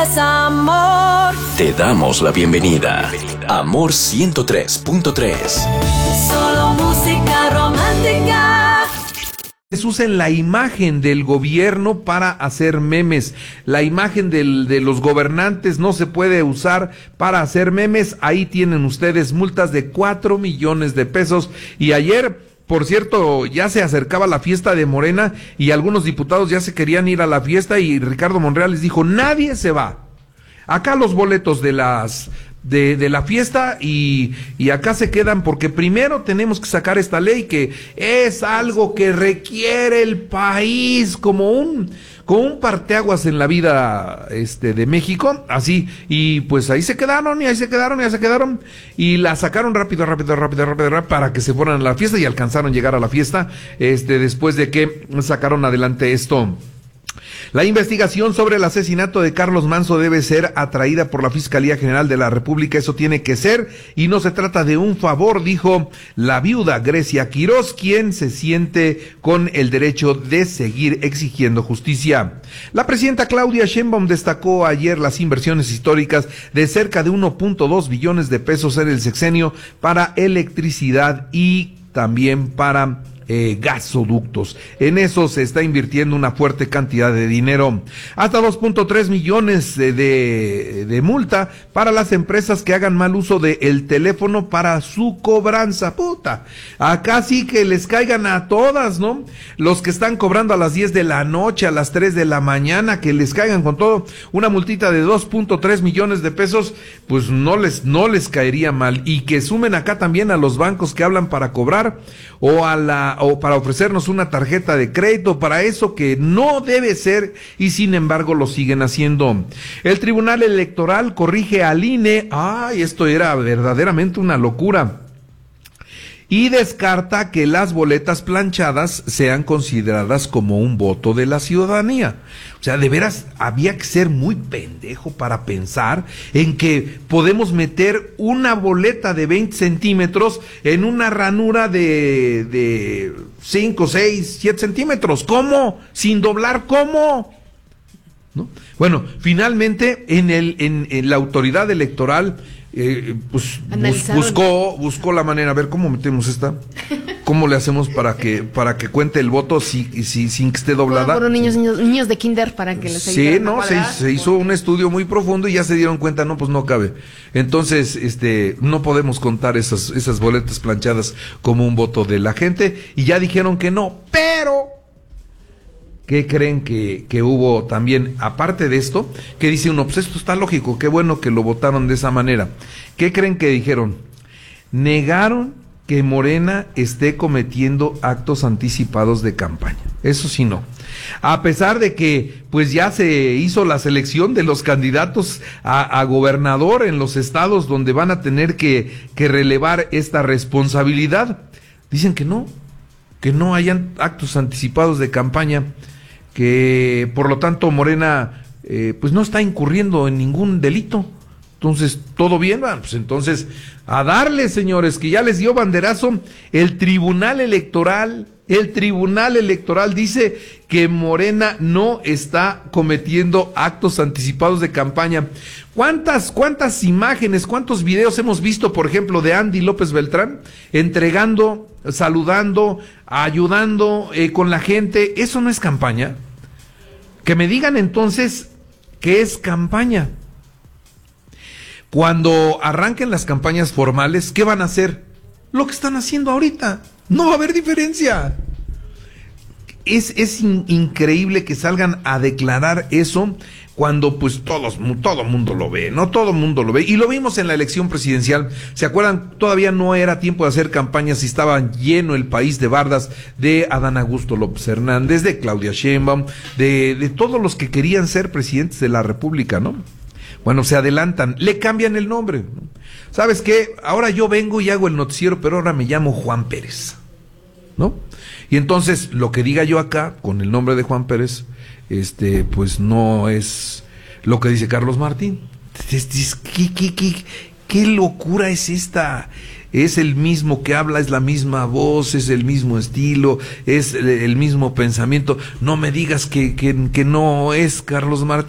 Amor. Te damos la bienvenida. Amor 103.3. Solo música romántica. Usen la imagen del gobierno para hacer memes. La imagen de los gobernantes no se puede usar para hacer memes. Ahí tienen ustedes multas de 4 millones de pesos. Y ayer, por cierto, ya se acercaba la fiesta de Morena y algunos diputados ya se querían ir a la fiesta y Ricardo Monreal les dijo, nadie se va. Acá los boletos de la fiesta y acá se quedan porque primero tenemos que sacar esta ley que es algo que requiere el país como un parteaguas en la vida de México, así, y pues ahí se quedaron y la sacaron rápido para que se fueran a la fiesta y alcanzaron a llegar a la fiesta después de que sacaron adelante esto. La investigación sobre el asesinato de Carlos Manzo debe ser atraída por la Fiscalía General de la República, eso tiene que ser, y no se trata de un favor, dijo la viuda Grecia Quirós, quien se siente con el derecho de seguir exigiendo justicia. La presidenta Claudia Sheinbaum destacó ayer las inversiones históricas de cerca de 1.2 billones de pesos en el sexenio para electricidad y también para gasoductos. En eso se está invirtiendo una fuerte cantidad de dinero. Hasta 2.3 millones de multa para las empresas que hagan mal uso del teléfono para su cobranza. Puta, acá sí que les caigan a todas, ¿no? Los que están cobrando a las 10 de la noche, a las 3 de la mañana, que les caigan con todo. Una multita de 2.3 millones de pesos, pues no les caería mal. Y que sumen acá también a los bancos que hablan para cobrar o para ofrecernos una tarjeta de crédito, para eso que no debe ser y sin embargo lo siguen haciendo. El Tribunal Electoral corrige al INE, esto era verdaderamente una locura, y descarta que las boletas planchadas sean consideradas como un voto de la ciudadanía. O sea, de veras, había que ser muy pendejo para pensar en que podemos meter una boleta de 20 centímetros en una ranura de 5, 6, 7 centímetros. ¿Cómo? Sin doblar, ¿cómo? ¿No? Bueno, finalmente en la autoridad electoral buscó la manera, a ver cómo metemos esta, cómo le hacemos para que cuente el voto sin que esté doblada. Por niños de kinder para que les ayude. Sí, no, se hizo un estudio muy profundo y ya se dieron cuenta, no, pues no cabe. Entonces, no podemos contar esas boletas planchadas como un voto de la gente y ya dijeron que no, pero ¿qué creen que hubo también, aparte de esto, que dice uno, pues esto está lógico, qué bueno que lo votaron de esa manera? ¿Qué creen que dijeron? Negaron que Morena esté cometiendo actos anticipados de campaña. Eso sí no. A pesar de que pues ya se hizo la selección de los candidatos a gobernador en los estados donde van a tener que relevar esta responsabilidad, dicen que no hayan actos anticipados de campaña, que por lo tanto Morena pues no está incurriendo en ningún delito. Entonces, ¿todo bien? Bueno, pues entonces, a darle, señores, que ya les dio banderazo. El Tribunal Electoral dice que Morena no está cometiendo actos anticipados de campaña. ¿Cuántas imágenes, cuántos videos hemos visto, por ejemplo, de Andy López Beltrán entregando, saludando, ayudando con la gente? ¿Eso no es campaña? Que me digan entonces qué es campaña. Cuando arranquen las campañas formales, ¿qué van a hacer? Lo que están haciendo ahorita. No va a haber diferencia. Es increíble que salgan a declarar eso cuando pues todo mundo lo ve, ¿no? Todo mundo lo ve. Y lo vimos en la elección presidencial. ¿Se acuerdan? Todavía no era tiempo de hacer campañas y estaba lleno el país de bardas de Adán Augusto López Hernández, de Claudia Sheinbaum, de todos los que querían ser presidentes de la República, ¿no? Bueno, se adelantan, le cambian el nombre, ¿no? ¿Sabes qué? Ahora yo vengo y hago el noticiero, pero ahora me llamo Juan Pérez, ¿no? Y entonces, lo que diga yo acá, con el nombre de Juan Pérez, pues no es lo que dice Carlos Martín. ¿Qué locura es esta? Es el mismo que habla, es la misma voz, es el mismo estilo, es el mismo pensamiento. No me digas que no es Carlos Martín.